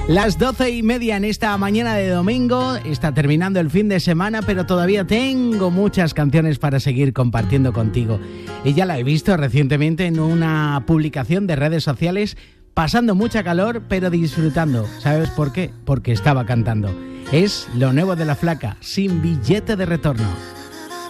Las 12:30 en esta mañana de domingo. Está terminando el fin de semana, pero todavía tengo muchas canciones para seguir compartiendo contigo. Y ya la he visto recientemente en una publicación de redes sociales, pasando mucha calor, pero disfrutando. ¿Sabes por qué? Porque estaba cantando. Es lo nuevo de La Flaca, Sin Billete de Retorno.